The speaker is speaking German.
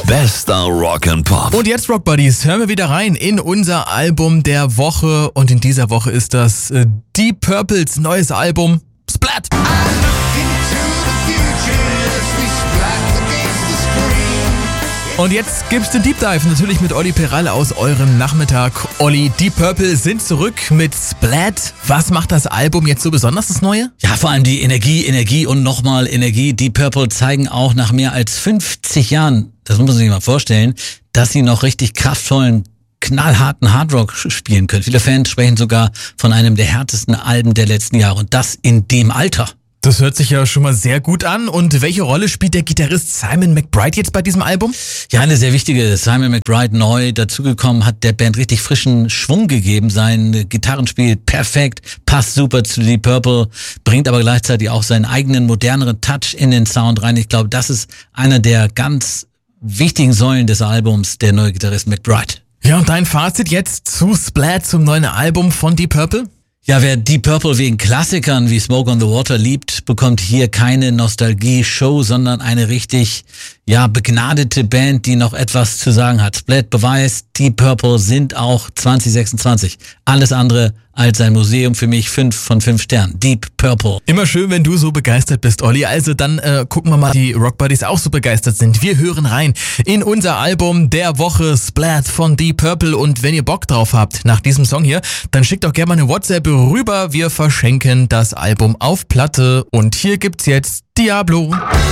Bester Rock and Pop. Und jetzt, Rock Buddies, hören wir wieder rein in unser Album der Woche. Und in dieser Woche ist das Deep Purples neues Album Splat. Und jetzt gibt's den Deep Dive natürlich mit Olli Peral aus eurem Nachmittag. Olli, Deep Purple sind zurück mit Splat. Was macht das Album jetzt so besonders, das Neue? Ja, vor allem die Energie und nochmal Energie. Deep Purple zeigen auch nach mehr als 50 Jahren, das muss man sich mal vorstellen, dass sie noch richtig kraftvollen, knallharten Hardrock spielen können. Viele Fans sprechen sogar von einem der härtesten Alben der letzten Jahre und das in dem Alter. Das hört sich ja schon mal sehr gut an. Und welche Rolle spielt der Gitarrist Simon McBride jetzt bei diesem Album? Ja, eine sehr wichtige. Simon McBride neu dazugekommen, hat der Band richtig frischen Schwung gegeben. Sein Gitarrenspiel perfekt, passt super zu Deep Purple, bringt aber gleichzeitig auch seinen eigenen moderneren Touch in den Sound rein. Ich glaube, das ist einer der ganz wichtigen Säulen des Albums, der neue Gitarrist McBride. Ja, und dein Fazit jetzt zu Splat, zum neuen Album von Deep Purple? Ja, wer Deep Purple wegen Klassikern wie Smoke on the Water liebt, bekommt hier keine Nostalgie-Show, sondern eine richtig, begnadete Band, die noch etwas zu sagen hat. Splat beweist, Deep Purple sind auch 2026 alles andere als ein Museum. Für mich 5 von 5 Sternen. Deep Purple. Immer schön, wenn du so begeistert bist, Olli. Also dann gucken wir mal, die Rock Buddies auch so begeistert sind. Wir hören rein in unser Album der Woche Splat von Deep Purple. Und wenn ihr Bock drauf habt nach diesem Song hier, dann schickt doch gerne mal eine WhatsApp rüber. Wir verschenken das Album auf Platte. Und hier gibt's jetzt Diablo.